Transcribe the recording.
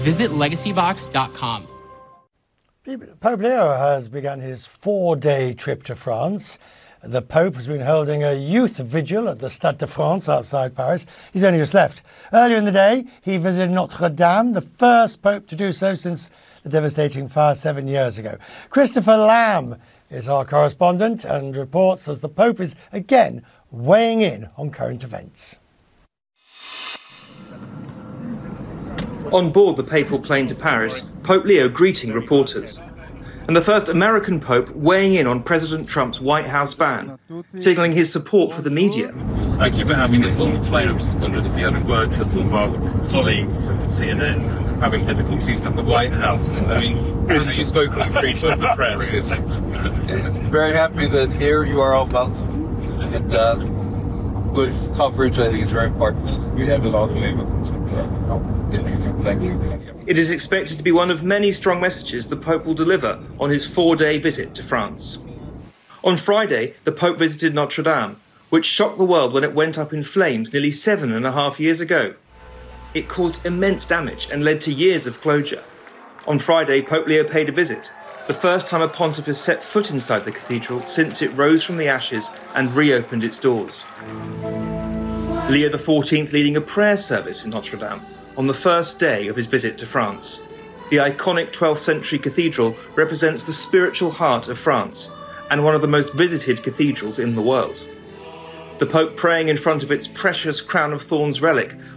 Visit legacybox.com. Pope Leo has begun his 4-day trip to France. The Pope has been holding a youth vigil at the Stade de France outside Paris. He's only just left. Earlier in the day, he visited Notre Dame, the first Pope to do so since the devastating fire 7 years ago. Christopher Lamb is our correspondent and reports as the Pope is again weighing in on current events. On board the papal plane to Paris, Pope Leo greeting reporters. And the first American Pope weighing in on President Trump's White House ban, signalling his support for the media. Thank you for having this on the plane. I just wondered if you had a word for some of our colleagues at CNN having difficulties with the White House. I mean, Chris, you spoke on freedom of the press. Very happy that here you are all welcome. And good coverage, I think, is very important. We have it all the way. Thank you. It is expected to be one of many strong messages the Pope will deliver on his 4-day visit to France. On Friday, the Pope visited Notre Dame, which shocked the world when it went up in flames nearly 7.5 years ago. It caused immense damage and led to years of closure. On Friday, Pope Leo paid a visit, the first time a pontiff has set foot inside the cathedral since it rose from the ashes and reopened its doors. Leo XIV leading a prayer service in Notre Dame on the first day of his visit to France. The iconic 12th century cathedral represents the spiritual heart of France and one of the most visited cathedrals in the world. The Pope praying in front of its precious crown of thorns relic